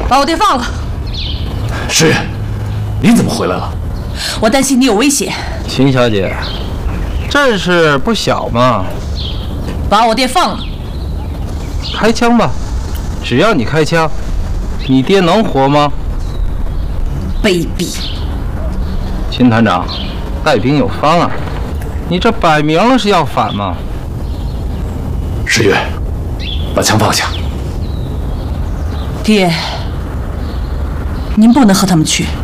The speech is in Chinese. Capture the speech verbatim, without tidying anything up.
把我爹放了。 师爷，您怎么回来了？ 我担心你有危险。 秦小姐，这事不小嘛。 把我爹放了。 开枪吧，只要你开枪，你爹能活吗？ 卑鄙！ 秦团长，带兵有方啊，你这摆明了是要反嘛。 师爷，把枪放下。 爹，您不能和他们去。